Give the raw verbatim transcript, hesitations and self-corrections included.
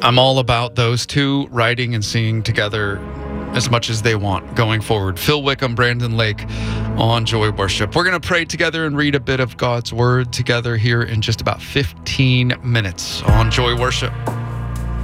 I'm all about those two writing and singing together as much as they want going forward. Phil Wickham, Brandon Lake on Joy Worship. We're going to pray together and read a bit of God's Word together here in just about fifteen minutes on Joy Worship.